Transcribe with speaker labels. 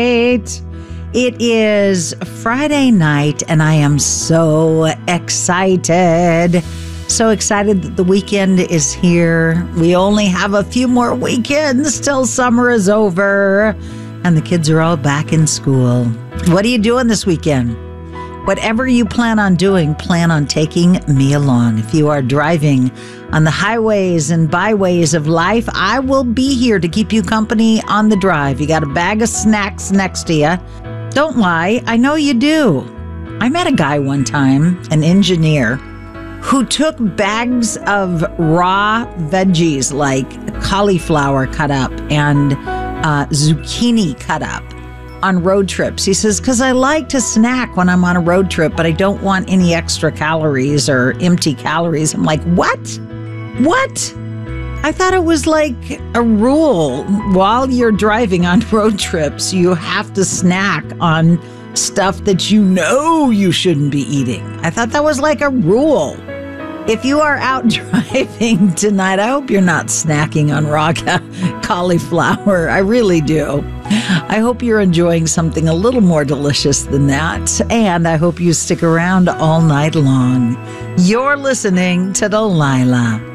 Speaker 1: It is Friday night, and I am so excited. So excited that the weekend is here. We only have a few more weekends till summer is over, and the kids are all back in school. What are you doing this weekend? Whatever you plan on doing, plan on taking me along. If you are driving on the highways and byways of life, I will be here to keep you company on the drive. You got a bag of snacks next to you. Don't lie, I know you do. I met a guy one time, an engineer, who took bags of raw veggies like cauliflower cut up and zucchini cut up on road trips. He says, because I like to snack when I'm on a road trip, but I don't want any extra calories or empty calories. I'm like, what? What? I thought it was like a rule. While you're driving on road trips, you have to snack on stuff that you know you shouldn't be eating. I thought that was like a rule. If you are out driving tonight, I hope you're not snacking on raw cauliflower. I really do. I hope you're enjoying something a little more delicious than that. And I hope you stick around all night long. You're listening to Delilah.